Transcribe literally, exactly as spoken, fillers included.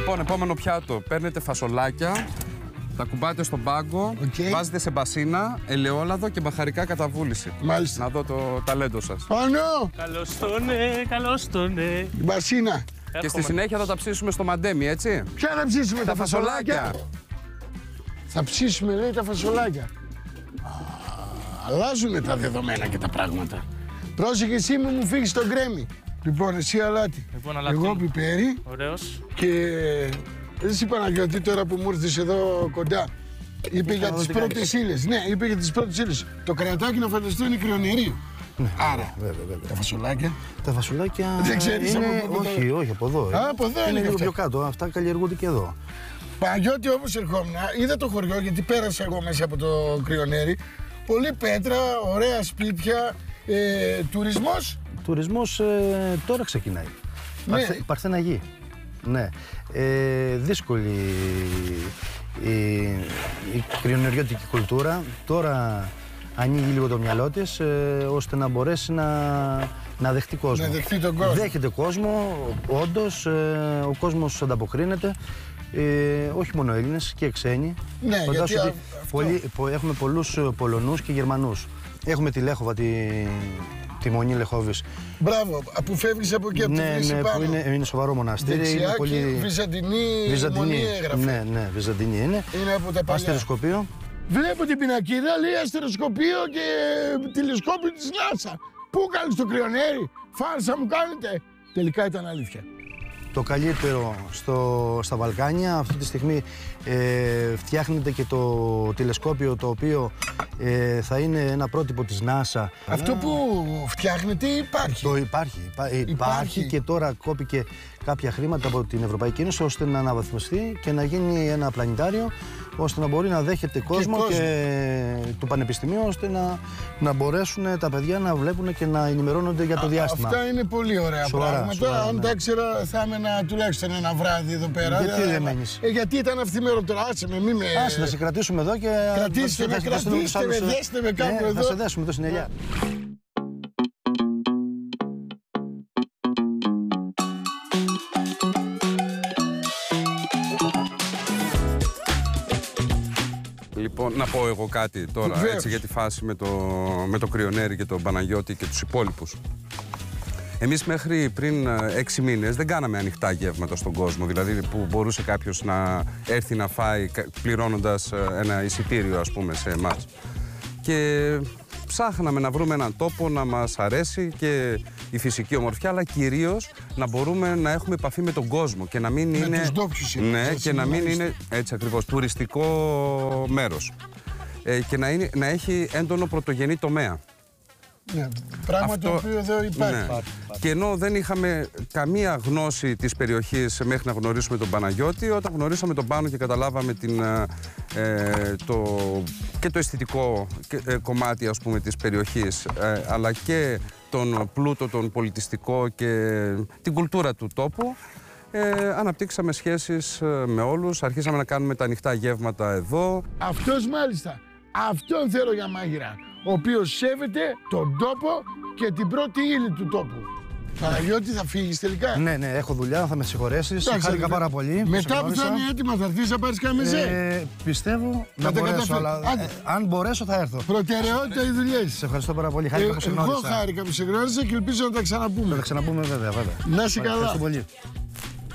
Λοιπόν, επόμενο πιάτο. Παίρνετε φασολάκια, τα κουμπάτε στον πάγκο, Okay. βάζετε σε μπασίνα, ελαιόλαδο και μπαχαρικά κατά βούληση. Μάλιστα. Να δω το ταλέντο σας. Πάνω! Καλώς το ναι, καλώς το ναι. Μπασίνα. Και στη συνέχεια θα τα ψήσουμε στο μαντέμι, έτσι. Ποια να ψήσουμε, τα, Τα φασολάκια. Θα ψήσουμε, λέει, τα φασολάκια. Α, αλλάζουνε τα δεδομένα και τα πράγματα. Πρόσεχε εσύ μου, μου φύγεις τον κρέμι. Λοιπόν, εσύ αλάτι. Λοιπόν, αλάτι. Εγώ πιπέρι. Ωραίος. Και δεν σου είπα Παναγιώτη τώρα που μου ήρθες εδώ κοντά. Είπε για τις πρώτες ύλες. Ναι, είπε για τις πρώτες ύλες. Το κρεατάκι να φανταστώ είναι κρυονερίο. Ναι, Άρα, βέβαια, βέβαια. τα φασολάκια. Τα φασουλάκια. Δεν ξέρεις είναι... από πού τα- Όχι, όχι, από εδώ. Α, από εδώ είναι είναι και λίγο αυτά. πιο κάτω. Αυτά καλλιεργούνται και εδώ. Παναγιώτη, όπως ερχόμουν, είδα το χωριό γιατί πέρασα εγώ μέσα από το κρυονέρι. Πολύ πέτρα, ωραία σπίτια, ε, τουρισμός. Τουρισμός ε, τώρα ξεκινάει. Ναι. Παρθε, Παρθεναγή. Ναι. Ε, δύσκολη η, η κρυονεριώτικη κουλτούρα. Τώρα ανοίγει λίγο το μυαλό της, ε, ώστε να μπορέσει να, να δεχτεί κόσμο. Να δεχτεί τον κόσμο. Δέχεται κόσμο, όντως, ε, ο κόσμος ανταποκρίνεται. Ε, όχι μόνο Έλληνες και ξένοι. Ναι, Φαντάσου γιατί ότι αυτό- πολλοί- πο- έχουμε πολλούς Πολωνούς και Γερμανούς. Έχουμε τη Λέχοβα, τη, τη Μονή Λεχόβης. Μπράβο, που φεύγεις από εκεί, από τη Ναι, Βρύση ναι, πάνω. που είναι, είναι σοβαρό μοναστήρι. Δεξιά είναι και πολύ... Βυζαντινή, Βυζαντινή. Μονή έγραφε. Ναι, ναι, Βυζαντινή είναι. Είναι από τα παλιά. Αστεροσκοπείο. Βλέπω την πινακίδα, λέει αστεροσκοπείο και τηλεσκόπιο της NASA. Πού κάνεις το κρυονέρι, φάρσα μου κάνετε. Τελικά ήταν αλήθεια. Το καλύτερο στο, στα Βαλκάνια. Αυτή τη στιγμή ε, φτιάχνεται και το τηλεσκόπιο το οποίο ε, θα είναι ένα πρότυπο της NASA. Αυτό που φτιάχνετε υπάρχει. Το υπάρχει, υπά- υπάρχει, Υπάρχει. και τώρα κόπηκε κάποια χρήματα από την Ευρωπαϊκή Ένωση ώστε να αναβαθμιστεί και να γίνει ένα πλανητάριο ώστε να μπορεί να δέχεται κόσμο και, κόσμο. του Πανεπιστημίου ώστε να, να μπορέσουν τα παιδιά να βλέπουν και να ενημερώνονται για το Α, διάστημα. Αυτά είναι πολύ ωραία Σοβαρά, πράγματα. σοβαρά, Αν ναι. τα ήξερα, θα έμενα τουλάχιστον ένα βράδυ εδώ πέρα. Γιατί Ε, δεν μένεις? Ε, γιατί ήταν αυθημέρο τώρα. Άσε με, μη με. Άσε, θα σε κρατήσουμε εδώ και Κρατήστε θα- με, θα- θα στείλουμε τους κρατήστε με, άλλους, ε, δέστε με κάπου ναι, εδώ. Θα σε δέσουμε εδώ στην Ελιά. Λοιπόν, να πω εγώ κάτι τώρα, Βεβαίως. έτσι, για τη φάση με το, με το Κρυονέρι και τον Παναγιώτη και τους υπόλοιπους. Εμείς μέχρι πριν ε, έξι μήνες δεν κάναμε ανοιχτά γεύματα στον κόσμο, δηλαδή που μπορούσε κάποιος να έρθει να φάει κα- πληρώνοντας ε, ένα εισιτήριο, ας πούμε, σε εμάς. Και ψάχναμε να βρούμε έναν τόπο να μας αρέσει και η φυσική ομορφιά, αλλά κυρίως να μπορούμε να έχουμε επαφή με τον κόσμο και να μην Με είναι... τους ντόπιους είναι, Ναι, έτσι, και να μην μάλιστα. είναι έτσι ακριβώς τουριστικό μέρος. Ε, και να, είναι, να έχει έντονο πρωτογενή τομέα. Ναι, πράγμα το Αυτό- οποίο εδώ υπάρχει. Ναι. Και ενώ δεν είχαμε καμία γνώση της περιοχής μέχρι να γνωρίσουμε τον Παναγιώτη, όταν γνωρίσαμε τον Πάνο και καταλάβαμε την, ε, το, και το αισθητικό και, ε, κομμάτι, ας πούμε, της περιοχής, ε, αλλά και τον πλούτο, τον πολιτιστικό και την κουλτούρα του τόπου, ε, αναπτύξαμε σχέσεις ε, με όλους, αρχίσαμε να κάνουμε τα ανοιχτά γεύματα εδώ. Αυτός μάλιστα, αυτόν θέλω για μάγειρα, ο οποίος σέβεται τον τόπο και την πρώτη ύλη του τόπου. Παναγιώτη, θα φύγεις τελικά. Ναι, ναι, έχω δουλειά, θα με συγχωρέσεις. Εντάξει, Χάρηκα αδερφέ. πάρα πολύ. που σε Μετά που γνώρισα. θα είναι έτοιμα, θα έρθεις να πάρεις καμιζέ. Ε, πιστεύω να τα μπορέσω, καταφέρω. αλλά Άντε. ε, αν μπορέσω θα έρθω. Προτεραιότητα οι δουλειές. Σε ευχαριστώ πάρα πολύ. Ε, Χάρηκα που σε εγώ γνώρισα. χάρηκα που σε γνώρισα και ελπίζω να τα Θα ξαναπούμε. τα ξαναπούμε βέβαια, βέβαια. Να είσαι καλά. Ευχαριστώ πολύ.